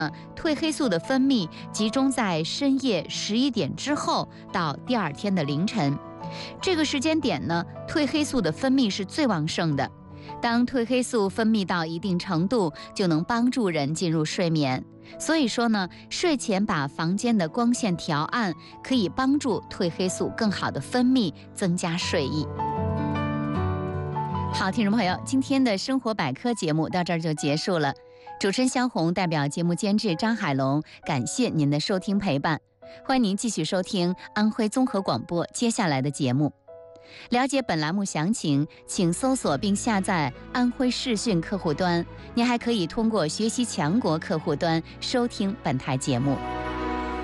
褪黑素的分泌集中在深夜11点之后到第二天的凌晨，这个时间点呢，褪黑素的分泌是最旺盛的。当褪黑素分泌到一定程度，就能帮助人进入睡眠。所以说呢，睡前把房间的光线调暗，可以帮助褪黑素更好的分泌，增加睡意。好，听众朋友，今天的生活百科节目到这儿就结束了。主持人肖红代表节目监制张海龙，感谢您的收听陪伴。欢迎您继续收听安徽综合广播接下来的节目。了解本栏目详情，请搜索并下载安徽视讯客户端。您还可以通过学习强国客户端收听本台节目。